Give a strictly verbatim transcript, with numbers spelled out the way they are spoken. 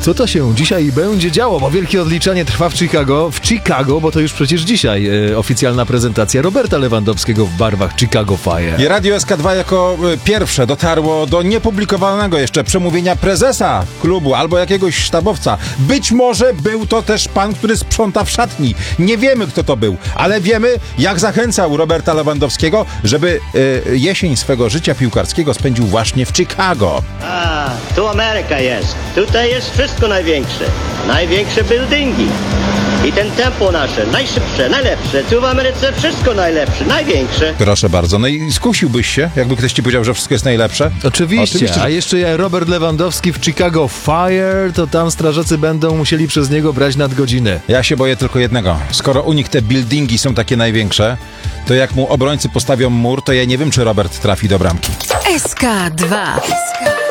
Co to się dzisiaj będzie działo? Bo wielkie odliczanie trwa w Chicago. W Chicago, bo to już przecież dzisiaj e, oficjalna prezentacja Roberta Lewandowskiego w barwach Chicago Fire. I Radio S K dwa jako y, pierwsze dotarło do niepublikowanego jeszcze przemówienia prezesa klubu albo jakiegoś sztabowca. Być może był to też pan, który sprząta w szatni. Nie wiemy, kto to był, ale wiemy, jak zachęcał Roberta Lewandowskiego, żeby y, jesień swego życia piłkarskiego spędził właśnie w Chicago. A, tu Ameryka jest. Tutaj jest wszystko największe. Największe buildingi. I ten tempo nasze, najszybsze, najlepsze. Tu w Ameryce wszystko najlepsze, największe. Proszę bardzo. No i skusiłbyś się, jakby ktoś ci powiedział, że wszystko jest najlepsze? Oczywiście. Oczywiście. A jeszcze ja, Robert Lewandowski w Chicago Fire, to tam strażacy będą musieli przez niego brać nadgodziny. Ja się boję tylko jednego. Skoro u nich te buildingi są takie największe, to jak mu obrońcy postawią mur, to ja nie wiem, czy Robert trafi do bramki. S K dwa.